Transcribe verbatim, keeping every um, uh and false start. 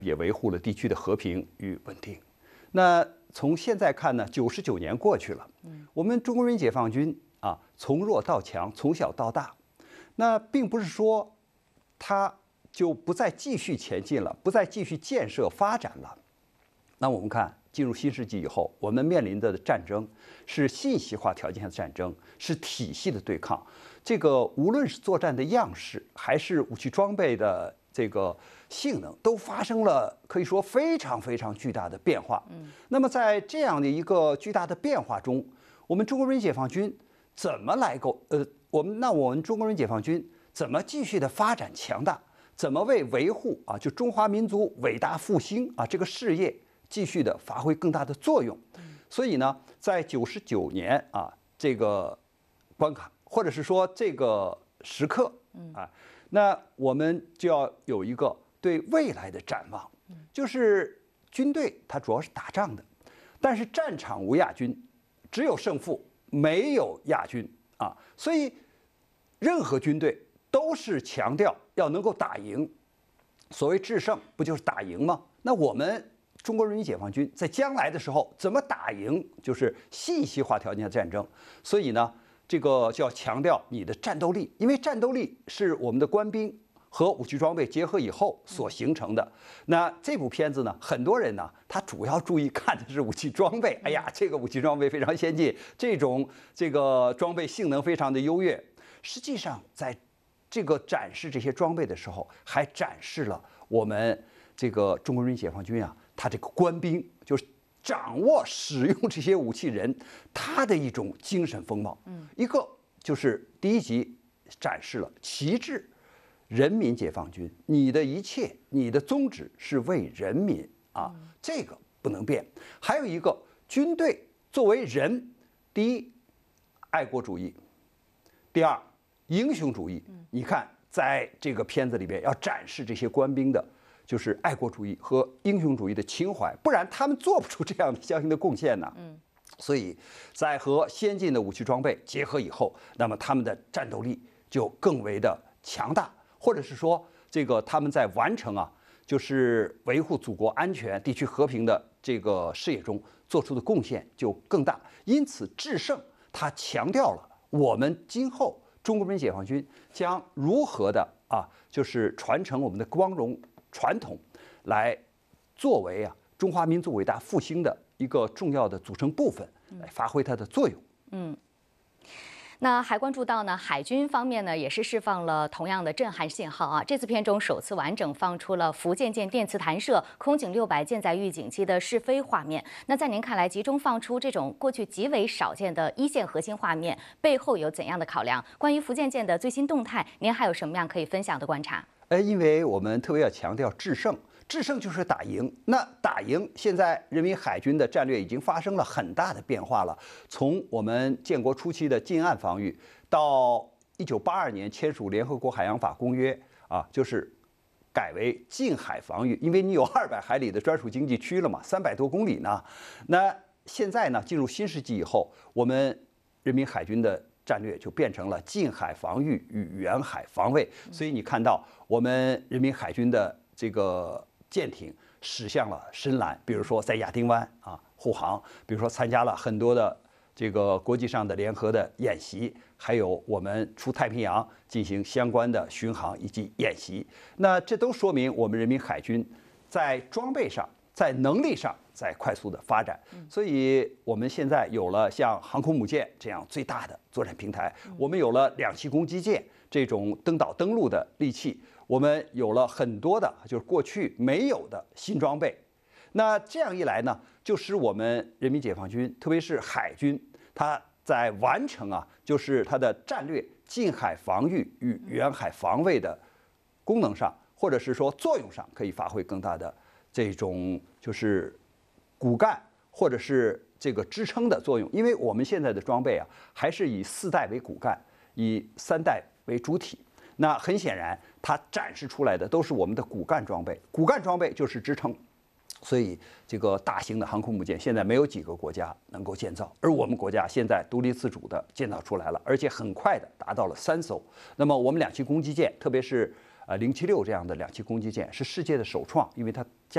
也维护了地区的和平与稳定。那从现在看呢，九十九年过去了，我们中国人民解放军啊，从弱到强，从小到大，那并不是说它就不再继续前进了，不再继续建设发展了。那我们看，进入新世纪以后，我们面临的战争是信息化条件下的战争，是体系的对抗。这个无论是作战的样式，还是武器装备的这个性能，都发生了可以说非常非常巨大的变化。嗯，那么在这样的一个巨大的变化中，我们中国人民解放军怎么来够？呃，我们那我们中国人民解放军怎么继续的发展强大？怎么为维护啊，就中华民族伟大复兴啊这个事业继续的发挥更大的作用？所以呢，在九十九年啊这个关卡，或者是说这个时刻啊，那我们就要有一个对未来的展望，就是军队它主要是打仗的，但是战场无亚军，只有胜负，没有亚军啊，所以任何军队都是强调要能够打赢。所谓制胜，不就是打赢吗？那我们中国人民解放军在将来的时候怎么打赢，就是信息化条件下战争。所以呢，这个就要强调你的战斗力，因为战斗力是我们的官兵和武器装备结合以后所形成的。那这部片子呢，很多人呢，他主要注意看的是武器装备。哎呀，这个武器装备非常先进，这种这个装备性能非常的优越。实际上，在这个展示这些装备的时候，还展示了我们这个中国人民解放军啊，他这个官兵就是掌握使用这些武器人，他的一种精神风貌。嗯，一个就是第一集展示了旗帜，人民解放军，你的一切，你的宗旨是为人民啊，这个不能变。还有一个，军队作为人，第一，爱国主义；第二，英雄主义。你看，在这个片子里边要展示这些官兵的，就是爱国主义和英雄主义的情怀，不然他们做不出这样的相应的贡献呢。嗯，所以在和先进的武器装备结合以后，那么他们的战斗力就更为的强大，或者是说，这个他们在完成啊，就是维护祖国安全、地区和平的这个事业中做出的贡献就更大。因此，制胜它强调了我们今后中国人民解放军将如何的啊，就是传承我们的光荣传统，来作为啊中华民族伟大复兴的一个重要的组成部分，来发挥它的作用。 嗯。那还关注到呢，海军方面呢也是释放了同样的震撼信号啊！这次片中首次完整放出了福建舰电磁弹射空警六百舰载预警机的试飞画面。那在您看来，集中放出这种过去极为少见的一线核心画面，背后有怎样的考量？关于福建舰的最新动态，您还有什么样可以分享的观察？ 呃，因为我们特别要强调制胜。制胜就是打赢。那打赢，现在人民海军的战略已经发生了很大的变化了。从我们建国初期的近岸防御，到一九八二年签署联合国海洋法公约啊，就是改为近海防御，因为你有二百海里的专属经济区了嘛，三百多公里呢。那现在呢，进入新世纪以后，我们人民海军的战略就变成了近海防御与远海防卫。所以你看到我们人民海军的这个舰艇驶向了深蓝，比如说在亚丁湾啊护航，比如说参加了很多的这个国际上的联合的演习，还有我们出太平洋进行相关的巡航以及演习。那这都说明我们人民海军在装备上、在能力上在快速的发展。所以我们现在有了像航空母舰这样最大的作战平台，我们有了两栖攻击舰这种登岛登陆的利器。我们有了很多的，就是过去没有的新装备。那这样一来呢，就使我们人民解放军，特别是海军，它在完成啊，就是它的战略近海防御与远海防卫的功能上，或者是说作用上，可以发挥更大的这种就是骨干或者是这个支撑的作用。因为我们现在的装备啊，还是以四代为骨干，以三代为主体。那很显然，它展示出来的都是我们的骨干装备，骨干装备就是支撑。所以，这个大型的航空母舰现在没有几个国家能够建造，而我们国家现在独立自主的建造出来了，而且很快的达到了三艘。那么，我们两栖攻击舰，特别是呃零七六这样的两栖攻击舰，是世界的首创，因为它加